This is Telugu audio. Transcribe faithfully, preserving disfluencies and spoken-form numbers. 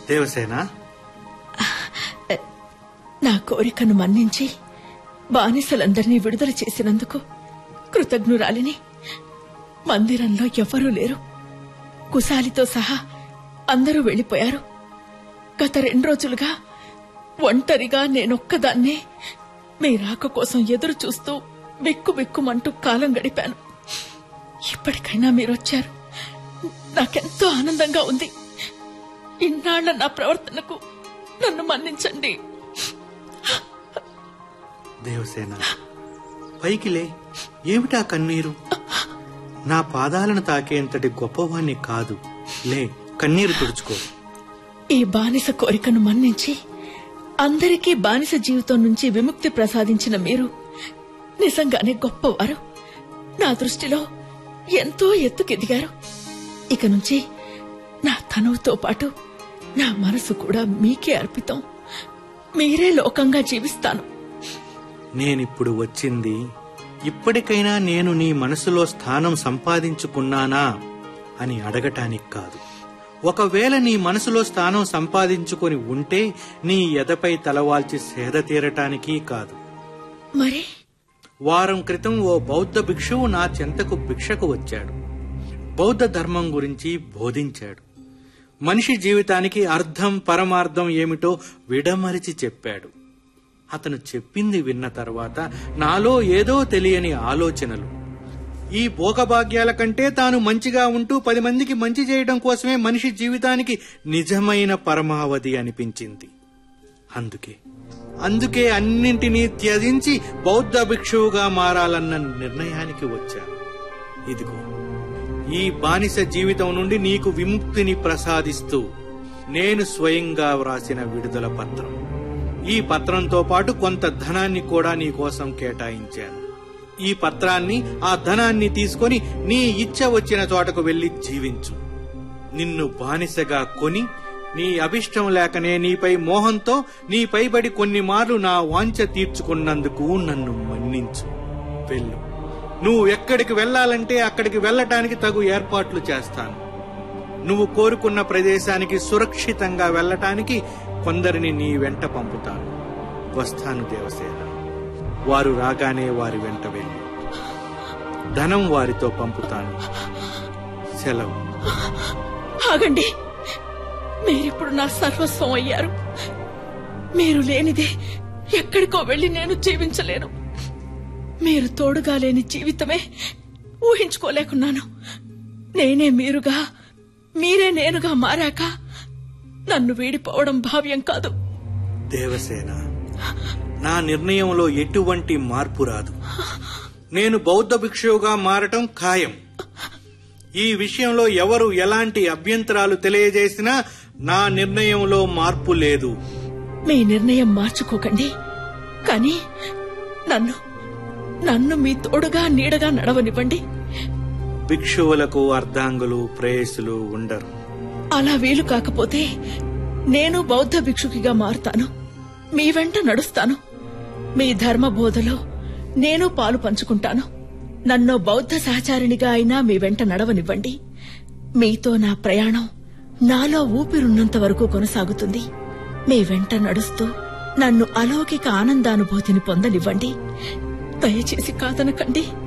దేవసేన, నా కోరికను మన్నించి బానిసలందరినీ విడుదల చేసినందుకు కృతజ్ఞురాలిని. మందిరంలో ఎవ్వరూ లేరు. కుశాలితో సహా అందరూ వెళ్లిపోయారు. గత రెండు రోజులుగా ఒంటరిగా నేనొక్కదాన్నే మీ రాక కోసం ఎదురు చూస్తూ బిక్కు బిక్కుమంటూ కాలం గడిపాను. ఇప్పటికైనా మీరొచ్చారు. నాకెంతో ఆనందంగా ఉంది. ఇన్నాళ్ల నా ప్రవర్తనకు నన్ను మన్నించండి. దేవసేన, పైకిలే. ఏమిటా కన్నీరు? నా పాదాలను తాకేంతటి గొప్పవాణ్ణి కాదు. లే, కన్నీరు తుడుచుకో. ఈ బానిస కోరికను మన్నించి అందరికీ బానిస జీవితం నుంచి విముక్తి ప్రసాదించిన మీరు నిజంగానే గొప్పవారు. నా దృష్టిలో ఎంతో ఎత్తుకెదిగారు. ఇక నుంచి నా తనువుతో పాటు నా మనసు కూడా మీకే అర్పితం. మీరే లోకంగా జీవిస్తాను. నేనిప్పుడు వచ్చింది ఇప్పటికైనా నేను నీ మనసులో స్థానం సంపాదించుకున్నానా అని అడగటానికి కాదు. ఒకవేళ నీ మనసులో స్థానం సంపాదించుకొని ఉంటే నీ ఎదపై తలవాల్చి సేద తీరటానికి కాదు. మరి వారం క్రితం ఓ బౌద్ధ భిక్షువు నా చెంతకు భిక్షకు వచ్చాడు. బౌద్ధ ధర్మం గురించి బోధించాడు. మనిషి జీవితానికి అర్థం పరమార్థం ఏమిటో విడమరిచి చెప్పాడు. అతను చెప్పింది విన్న తర్వాత నాలో ఏదో తెలియని ఆలోచనలు. ఈ భోగభాగ్యాల కంటే తాను మంచిగా ఉంటూ పది మందికి మంచి చేయడం కోసమే మనిషి జీవితానికి నిజమైన పరమావధి అనిపించింది. అందుకే అందుకే అన్నింటినీ త్యజించి బౌద్ధ భిక్షువుగా మారాలన్న నిర్ణయానికి వచ్చాను. ఇదిగో ఈ బానిస జీవితం నుండి నీకు విముక్తిని ప్రసాదిస్తూ నేను స్వయంగా వ్రాసిన విడుదల పత్రం. ఈ పత్రంతో పాటు కొంత ధనాన్ని కూడా నీ కోసం కేటాయించాను. ఈ పత్రాన్ని, ఆ ధనాన్ని తీసుకొని నీ ఇచ్చ వచ్చిన చోటకు వెళ్లి జీవించు. నిన్ను బానిసగా కొని నీ అభిష్టం లేకనే నీపై మోహంతో నీ పైబడి కొన్ని మార్లు నా వాంఛ తీర్చుకున్నందుకు నన్ను మన్నించు. వెళ్ళు. నువ్వు ఎక్కడికి వెళ్లాలంటే అక్కడికి వెళ్లటానికి తగు ఏర్పాట్లు చేస్తాను. నువ్వు కోరుకున్న ప్రదేశానికి సురక్షితంగా వెళ్లటానికి కొందరిని నీ వెంట పంపుతాను. వస్తాను దేవసేన. వారు రాగానే వారి వెంట వెళ్ళి ధనం వారితో పంపుతాను. సెలవు. ఆగండి. మీరిప్పుడు నా సర్వస్వం అయ్యారు. మీరు లేనిదే ఎక్కడికో వెళ్లి నేను జీవించలేను. మీరు తోడుగా లేని జీవితమే ఊహించుకోలేకున్నాను. నేనే మీరుగా, మీరే నేనుగా మారాక నన్ను వీడిపోవడం భావ్యం కాదు. దేవసేన, నా నిర్ణయంలో ఎటువంటి మార్పు రాదు. నేను బౌద్ధ భిక్షువుగా మారటం ఖాయం. ఈ విషయంలో ఎవరు ఎలాంటి అభ్యంతరాలు తెలియజేసినా నా నిర్ణయంలో మార్పు లేదు. మీ నిర్ణయం మార్చుకోకండి. కానీ నన్ను నన్ను మీ తోడుగా నీడగా నడవనివ్వండి. భిక్షువులకు అర్ధాంగులు ప్రేయసులు ఉండరు. అలా వీలు కాకపోతే నేను బౌద్ధ భిక్షుకిగా మారుతాను. మీ వెంట నడుస్తాను. మీ ధర్మ బోధలో నేను పాలు పంచుకుంటాను. నన్ను బౌద్ధ సహచారిణిగా అయినా మీ వెంట నడవనివ్వండి. మీతో నా ప్రయాణం నాలో ఊపిరున్నంత వరకు కొనసాగుతుంది. మీ వెంట నడుస్తూ నన్ను అలౌకిక ఆనందానుభూతిని పొందనివ్వండి. దయచేసి కాదనకండి.